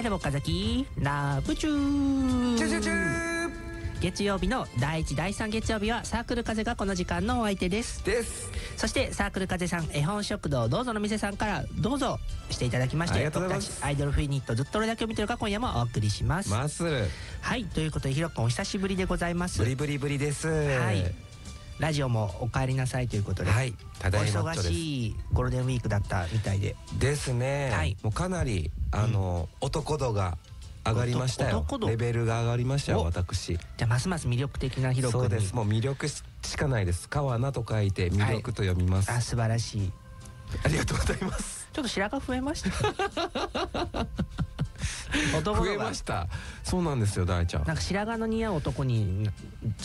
どうも風木ラブチューチュチュチュ月曜日の第1第3月曜日はサークル風がこの時間のお相手です。そしてサークル風さん絵本食堂どうぞの店さんからどうぞしていただきまして、僕たちアイドルフユニットずっと俺だけを見てるか今夜もお送りします。はい、ということでひろくんお久しぶりでございます。 ブリブリブリです。 はい、ラジオもお帰りなさいということで、 はい、ただいまお忙しいゴールデンウィークだったみたいでですね。はい、もうかなり男度が上がりましたよ。レベルが上がりましたよ、私。 じゃあますます魅力的なひろくんに。 そうです、もう魅力しかないです。川名と書いて魅力と読みます。 あ、素晴らしい。 ありがとうございます。 ちょっと白髪増えました増えました。そうなんですよ、大ちゃん。 なんか白髪の似合う男に